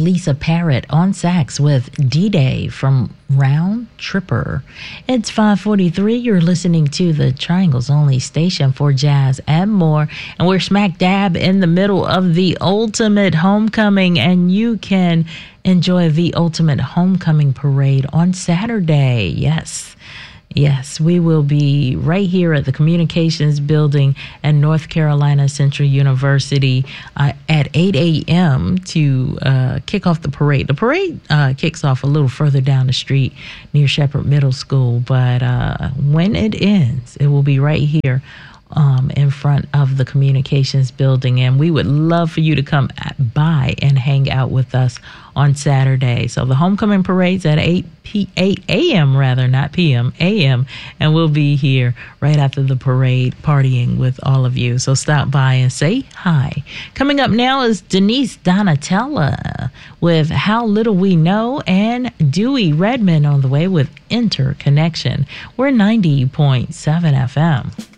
Lisa Parrott on sax with D-Day from Round Tripper. It's 5:43. You're listening to the Triangle's only station for jazz and more. And we're smack dab in the middle of the ultimate homecoming. And you can enjoy the ultimate homecoming parade on Saturday. Yes, we will be right here at the Communications Building at North Carolina Central University at 8 a.m. to kick off the parade. The parade kicks off a little further down the street near Shepherd Middle School, but when it ends, it will be right here in front of the Communications Building, and we would love for you to come by and hang out with us on Saturday. So the homecoming parade's at 8 a.m. rather, not p.m., a.m., and we'll be here right after the parade partying with all of you. So stop by and say hi. Coming up now is Denise Donatella with How Little We Know, and Dewey Redman on the way with Interconnection. We're 90.7 FM.